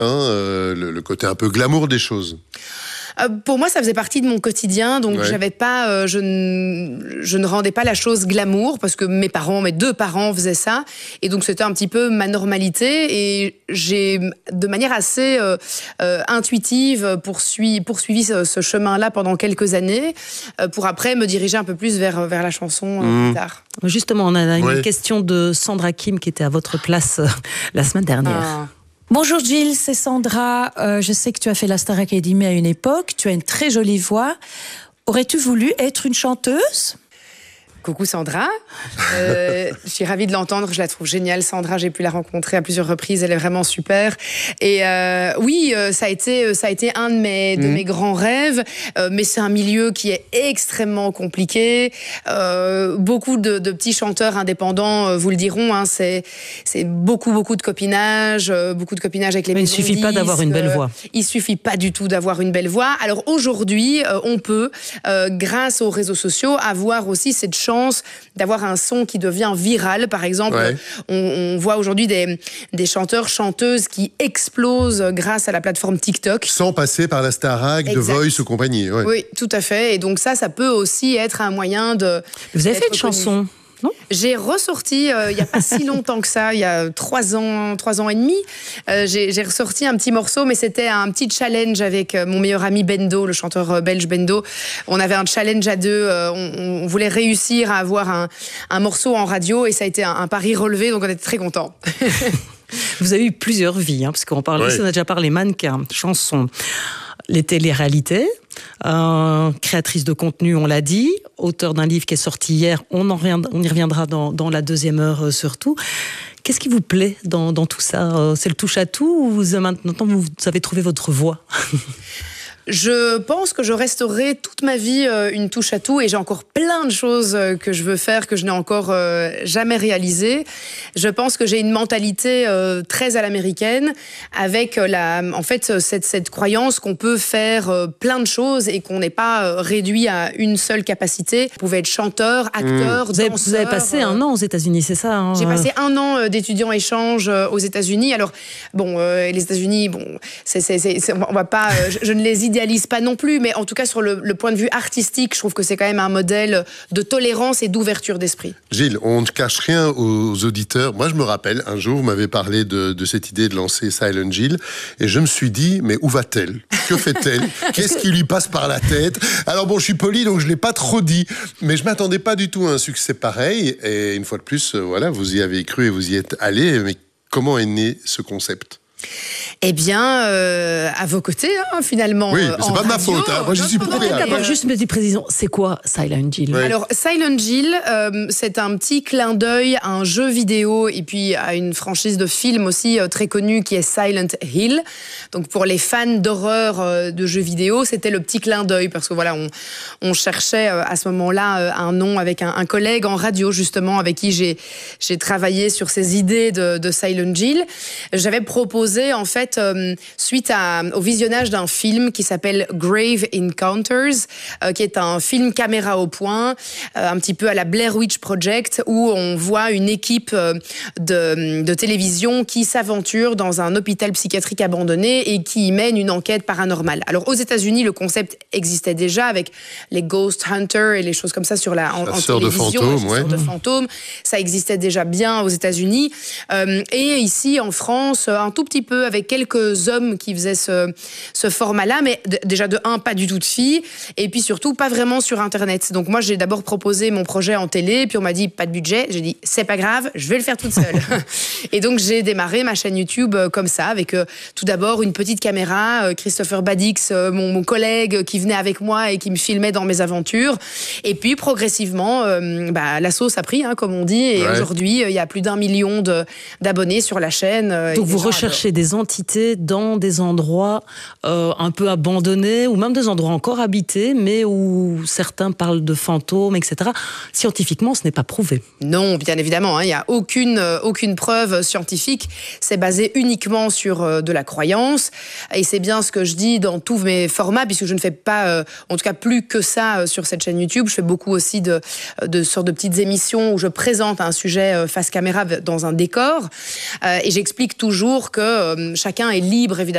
le côté un peu glamour des choses. Pour moi, ça faisait partie de mon quotidien, donc j'avais pas, je ne rendais pas la chose glamour parce que mes deux parents faisaient ça, et donc c'était un petit peu ma normalité. Et j'ai, de manière assez intuitive, poursuivi ce chemin-là pendant quelques années, pour après me diriger un peu plus vers la chanson plus tard. Justement, on a une question de Sandra Kim qui était à votre place la semaine dernière. Bonjour Gilles, c'est Sandra. Je sais que tu as fait la Star Academy à une époque. Tu as une très jolie voix. Aurais-tu voulu être une chanteuse ? Coucou Sandra, je suis ravie de l'entendre, je la trouve géniale. Sandra, j'ai pu la rencontrer à plusieurs reprises, elle est vraiment super. Et oui, ça a été un de mes grands rêves, mais c'est un milieu qui est extrêmement compliqué. Beaucoup de petits chanteurs indépendants vous le diront, hein, c'est beaucoup de copinage, avec les maisons de disques. Il ne suffit pas d'avoir une belle voix. Il suffit pas du tout d'avoir une belle voix. Alors aujourd'hui, on peut, grâce aux réseaux sociaux, avoir aussi cette chance d'avoir un son qui devient viral. Par exemple, on voit aujourd'hui des chanteurs, chanteuses qui explosent grâce à la plateforme TikTok. Sans passer par la Starac, The Voice ou compagnie. Ouais. Oui, tout à fait. Et donc ça peut aussi être un moyen de... Vous avez fait une chanson ? Non ? J'ai ressorti, il n'y a pas si longtemps que ça, il y a 3 ans et demi, j'ai ressorti un petit morceau, mais c'était un petit challenge avec mon meilleur ami Bendo, le chanteur belge Bendo. On avait un challenge à deux, on voulait réussir à avoir un morceau en radio, et ça a été un pari relevé, donc on était très contents. Vous avez eu plusieurs vies, parce qu'on parle ici, on a déjà parlé mannequin, chansons, les téléréalités, créatrice de contenu, on l'a dit, auteur d'un livre qui est sorti hier, on y reviendra dans la deuxième heure surtout. Qu'est-ce qui vous plaît dans tout ça ? C'est le touche-à-tout, ou maintenant vous avez trouvé votre voie ? Je pense que je resterai toute ma vie une touche à tout, et j'ai encore plein de choses que je veux faire que je n'ai encore jamais réalisées. Je pense que j'ai une mentalité très à l'américaine, avec cette croyance qu'on peut faire plein de choses et qu'on n'est pas réduit à une seule capacité. Vous pouvez être chanteur, acteur, danseur. Vous avez passé 1 an aux États-Unis, c'est ça, hein ? J'ai passé 1 an d'étudiant échange aux États-Unis. Alors les États-Unis, on va pas, je ne les idéalise pas non plus, mais en tout cas sur le point de vue artistique, je trouve que c'est quand même un modèle de tolérance et d'ouverture d'esprit. Gilles, on ne cache rien aux auditeurs. Moi, je me rappelle, un jour, vous m'avez parlé de cette idée de lancer Silent Gilles, et je me suis dit, mais où va-t-elle ? Que fait-elle ? Qu'est-ce qui lui passe par la tête ? Alors bon, je suis poli, donc je l'ai pas trop dit, mais je m'attendais pas du tout à un succès pareil, et une fois de plus, vous y avez cru et vous y êtes allé, mais comment est né ce concept ? Eh bien, à vos côtés, finalement. Oui, c'est pas de ma faute. Moi, je suis pour rien. D'abord, juste une petite précision. C'est quoi Silent Gilles ? Oui. Alors, Silent Gilles, c'est un petit clin d'œil à un jeu vidéo et puis à une franchise de films aussi très connue qui est Silent Hill. Donc, pour les fans d'horreur de jeux vidéo, c'était le petit clin d'œil parce que on cherchait à ce moment-là un nom avec un collègue en radio, justement, avec qui j'ai travaillé sur ces idées de Silent Gilles. J'avais proposé, en fait, suite au visionnage d'un film qui s'appelle Grave Encounters, qui est un film caméra au point, un petit peu à la Blair Witch Project, où on voit une équipe de télévision qui s'aventure dans un hôpital psychiatrique abandonné et qui y mène une enquête paranormale. Alors aux États-Unis, le concept existait déjà avec les Ghost Hunters et les choses comme ça en télévision, chasseurs de fantômes. Ça existait déjà bien aux États-Unis. Et ici en France, un tout petit peu avec quelques hommes qui faisaient ce format-là, mais déjà de un, pas du tout de filles, et puis surtout pas vraiment sur Internet. Donc moi, j'ai d'abord proposé mon projet en télé, puis on m'a dit pas de budget. J'ai dit c'est pas grave, je vais le faire toute seule. Et donc j'ai démarré ma chaîne YouTube comme ça, avec tout d'abord une petite caméra, Christopher Badix, mon collègue qui venait avec moi et qui me filmait dans mes aventures. Et puis progressivement, la sauce a pris, comme on dit, et aujourd'hui il y a plus d'1 million d'abonnés sur la chaîne. Donc vous recherchez des entités dans des endroits un peu abandonnés ou même des endroits encore habités, mais où certains parlent de fantômes, etc. Scientifiquement, ce n'est pas prouvé. Non, bien évidemment, il n'y a aucune preuve scientifique. C'est basé uniquement sur de la croyance. Et c'est bien ce que je dis dans tous mes formats, puisque je ne fais pas, en tout cas plus que ça sur cette chaîne YouTube. Je fais beaucoup aussi de sortes de petites émissions où je présente un sujet face caméra dans un décor. Et j'explique toujours que chacun est libre, évidemment,